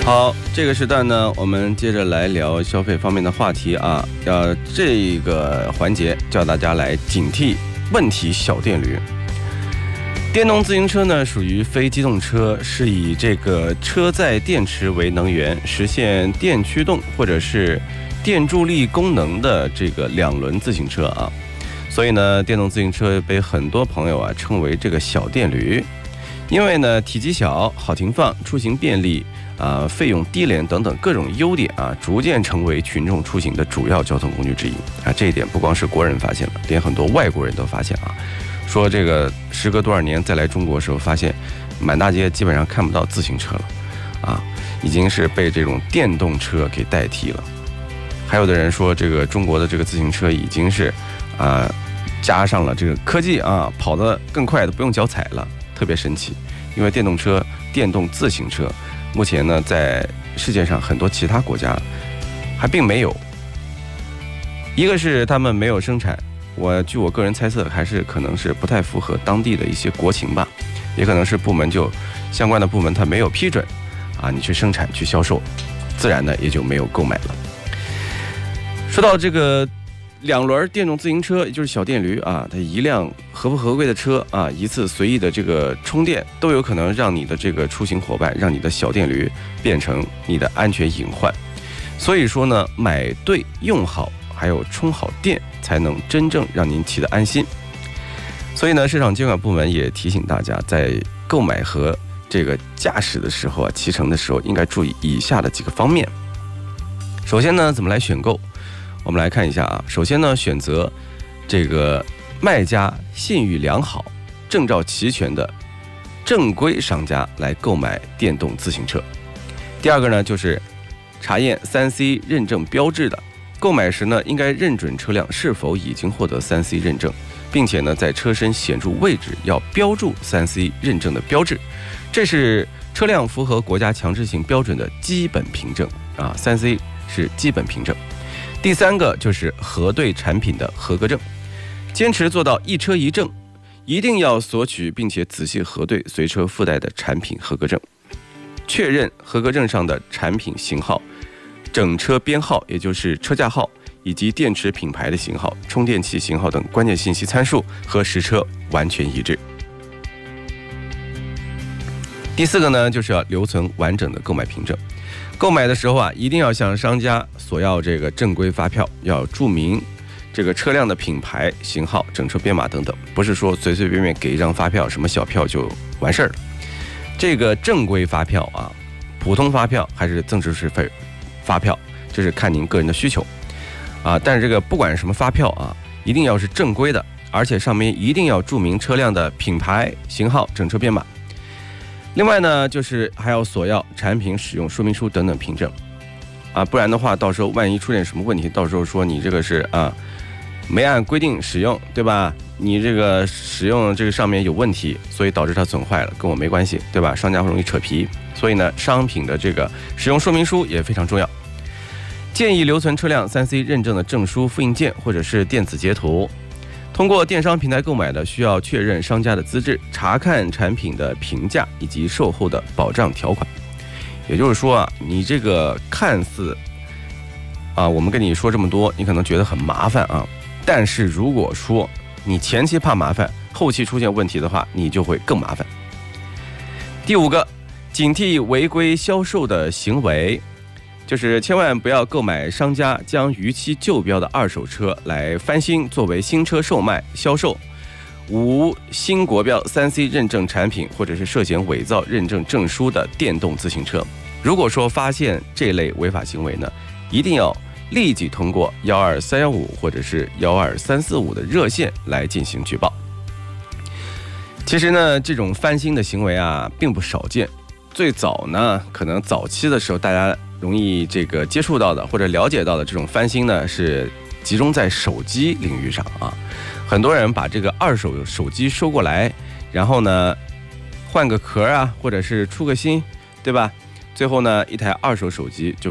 好，这个时段呢，我们接着来聊消费方面的话题啊。这个环节叫大家来警惕问题小电驴。电动自行车呢，属于非机动车，是以这个车载电池为能源，实现电驱动或者是电助力功能的这个两轮自行车啊。所以呢，电动自行车被很多朋友啊称为这个小电驴，因为呢体积小、好停放、出行便利。费用低廉等等各种优点啊，逐渐成为群众出行的主要交通工具之一啊。这一点不光是国人发现了，连很多外国人都发现啊，说这个时隔多少年再来中国的时候，发现满大街基本上看不到自行车了啊，已经是被这种电动车给代替了。还有的人说，这个中国的这个自行车已经是加上了这个科技啊，跑得更快的不用脚踩了，特别神奇。因为电动自行车。目前呢，在世界上很多其他国家还并没有，一个是他们没有生产，据我个人猜测，还是可能是不太符合当地的一些国情吧，也可能是相关的部门它没有批准啊，你去生产去销售，自然呢也就没有购买了。说到这个两轮电动自行车，也就是小电驴啊，它一辆合不合规的车啊，一次随意的这个充电，都有可能让你的这个出行伙伴，让你的小电驴变成你的安全隐患。所以说呢，买对、用好，还有充好电，才能真正让您骑得安心。所以呢，市场监管部门也提醒大家，在购买和这个驾驶的时候啊，骑乘的时候，应该注意以下的几个方面。首先呢，怎么来选购？我们来看一下啊，首先呢，选择这个卖家信誉良好、证照齐全的正规商家来购买电动自行车。第二个呢，就是查验 3C 认证标志的，购买时呢，应该认准车辆是否已经获得 3C 认证，并且呢，在车身显著位置要标注 3C 认证的标志，这是车辆符合国家强制性标准的基本凭证啊。3C 是基本凭证。第三个就是核对产品的合格证，坚持做到一车一证，一定要索取并且仔细核对随车附带的产品合格证，确认合格证上的产品型号、整车编号，也就是车架号，以及电池品牌的型号、充电器型号等关键信息参数和实车完全一致。第四个呢，就是要留存完整的购买凭证。购买的时候啊，一定要向商家索要这个正规发票，要注明这个车辆的品牌、型号、整车编码等等，不是说随随便便给一张发票，什么小票就完事儿了。这个正规发票啊，普通发票还是增值税费发票，这是看您个人的需求啊。但是这个不管什么发票啊，一定要是正规的，而且上面一定要注明车辆的品牌、型号、整车编码。另外呢，就是还要索要产品使用说明书等等凭证啊，不然的话，到时候万一出现什么问题，到时候说你这个是没按规定使用，对吧？你这个使用这个上面有问题，所以导致它损坏了，跟我没关系，对吧？商家会容易扯皮，所以呢，商品的这个使用说明书也非常重要。建议留存车辆 3C 认证的证书复印件或者是电子截图。通过电商平台购买的，需要确认商家的资质，查看产品的评价以及售后的保障条款。也就是说啊，你这个看似我们跟你说这么多，你可能觉得很麻烦啊，但是如果说你前期怕麻烦，后期出现问题的话，你就会更麻烦。第五个，警惕违规销售的行为。就是千万不要购买商家将逾期旧标的二手车来翻新作为新车售卖销售，无新国标 3C 认证产品或者是涉嫌伪造认证证书的电动自行车。如果说发现这类违法行为呢，一定要立即通过12315或者是12345的热线来进行举报。其实呢，这种翻新的行为啊并不少见。最早呢，可能早期的时候大家容易这个接触到的或者了解到的这种翻新呢，是集中在手机领域上啊。很多人把这个二手手机收过来，然后呢换个壳啊，或者是出个新，对吧？最后呢，一台二手手机就